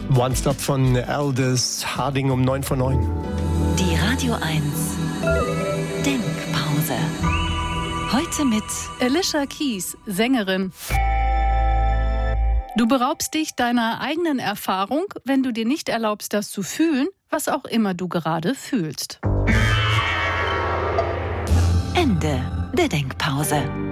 One Stop von Aldous Harding um 9 vor 9. Die Radio 1 Denkpause. Heute mit Alicia Keys, Sängerin. Du beraubst dich deiner eigenen Erfahrung, wenn du dir nicht erlaubst, das zu fühlen, was auch immer du gerade fühlst. Ende der Denkpause.